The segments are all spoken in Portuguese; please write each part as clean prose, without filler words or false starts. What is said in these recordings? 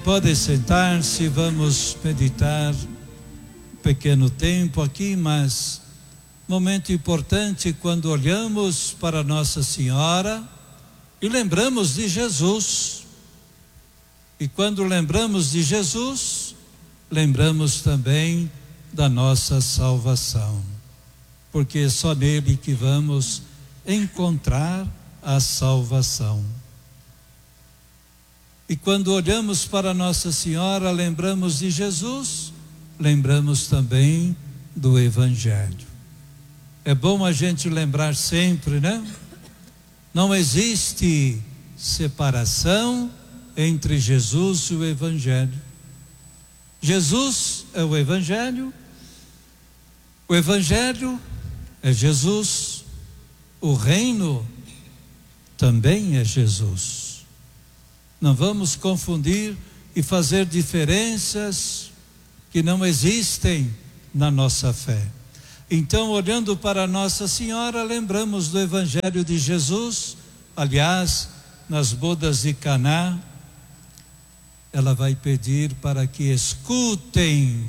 Pode sentar-se, vamos meditar um pequeno tempo aqui, mas momento importante quando olhamos para Nossa Senhora e lembramos de Jesus. E quando lembramos de Jesus, lembramos também da nossa salvação, porque é só nele que vamos encontrar a salvação. E quando olhamos para Nossa Senhora, lembramos de Jesus, lembramos também do Evangelho. É bom a gente lembrar sempre, né? Não existe separação entre Jesus e o Evangelho. Jesus é o Evangelho é Jesus, o reino também é Jesus. Não vamos confundir e fazer diferenças que não existem na nossa fé. Então, olhando para Nossa Senhora, lembramos do Evangelho de Jesus. Aliás, nas bodas de Caná, ela vai pedir para que escutem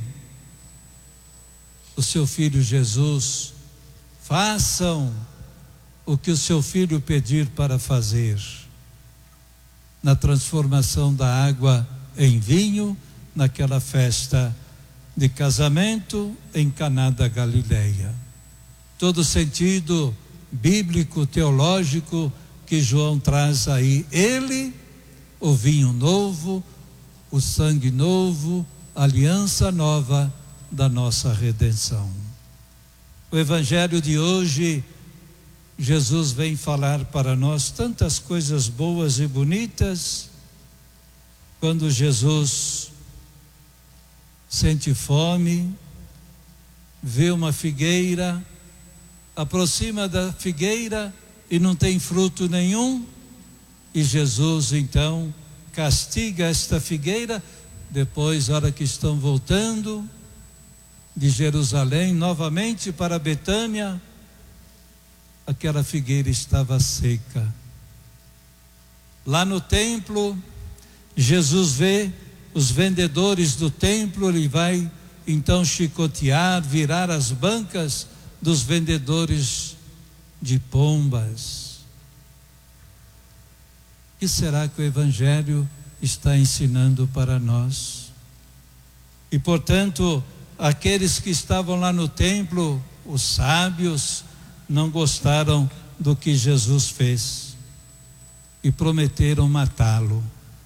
o seu filho Jesus, façam o que o seu filho pedir para fazer. Na transformação da água em vinho, naquela festa de casamento em Caná da Galileia. Todo o sentido bíblico, teológico que João traz aí. Ele, o vinho novo, o sangue novo, a aliança nova da nossa redenção. O Evangelho de hoje, Jesus vem falar para nós tantas coisas boas e bonitas. Quando Jesus sente fome, vê uma figueira, aproxima da figueira e não tem fruto nenhum, e Jesus então castiga esta figueira. Depois, na hora que estão voltando de Jerusalém novamente para Betânia, aquela figueira estava seca. Lá no templo, Jesus vê os vendedores do templo, ele vai então chicotear, virar as bancas dos vendedores de pombas. O que será que o Evangelho está ensinando para nós? E portanto, aqueles que estavam lá no templo, os sábios, não gostaram do que Jesus fez e prometeram matá-lo.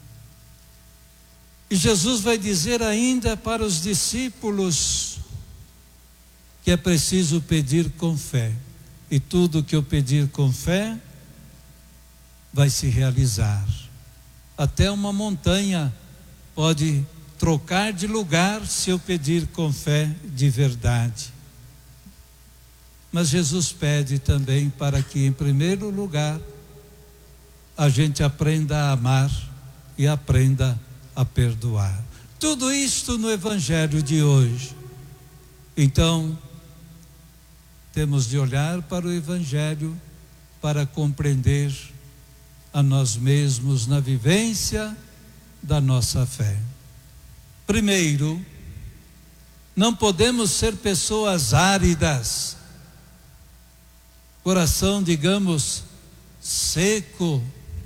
E Jesus vai dizer ainda para os discípulos que é preciso pedir com fé, e tudo que eu pedir com fé vai se realizar. Até uma montanha pode trocar de lugar se eu pedir com fé de verdade. Mas Jesus pede também para que, em primeiro lugar, a gente aprenda a amar e aprenda a perdoar. Tudo isto no Evangelho de hoje. Então, temos de olhar para o Evangelho para compreender a nós mesmos na vivência da nossa fé. Primeiro, não podemos ser pessoas áridas, coração, digamos, seco,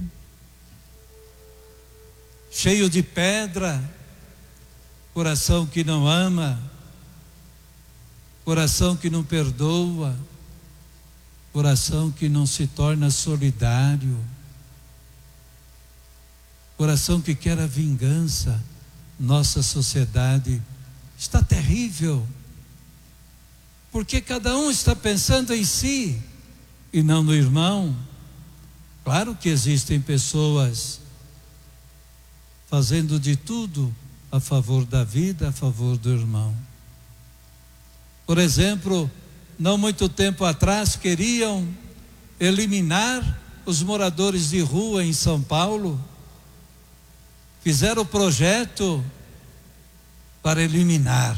cheio de pedra, coração que não ama, coração que não perdoa, coração que não se torna solidário, coração que quer a vingança. Nossa sociedade está terrível, porque cada um está pensando em si e não no irmão. Claro que existem pessoas fazendo de tudo a favor da vida, a favor do irmão. Por exemplo, não muito tempo atrás queriam eliminar os moradores de rua em São Paulo. Fizeram o projeto para eliminar.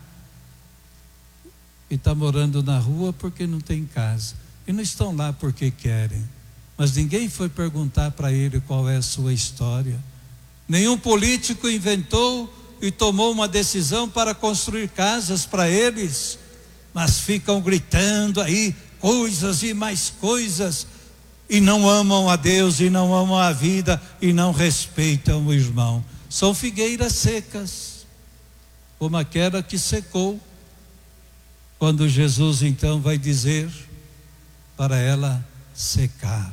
E está morando na rua porque não tem casa. E não estão lá porque querem. Mas ninguém foi perguntar para ele qual é a sua história. Nenhum político inventou e tomou uma decisão para construir casas para eles, mas ficam gritando aí coisas e mais coisas, e não amam a Deus, e não amam a vida, e não respeitam o irmão. São figueiras secas, como aquela que secou, quando Jesus então vai dizer para ela secar.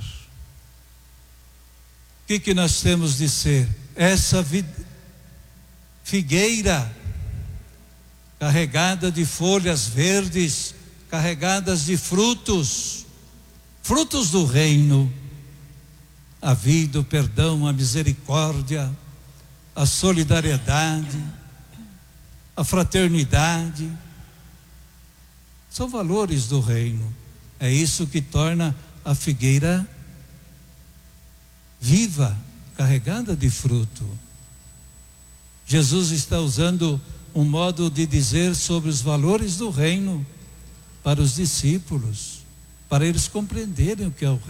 O que nós temos de ser? Essa figueira carregada de folhas verdes, carregadas de frutos do reino, a vida, o perdão, a misericórdia, a solidariedade, a fraternidade, são valores do reino. É isso que torna a figueira viva, carregada de fruto. Jesus está usando um modo de dizer sobre os valores do reino para os discípulos, para eles compreenderem o que é o reino.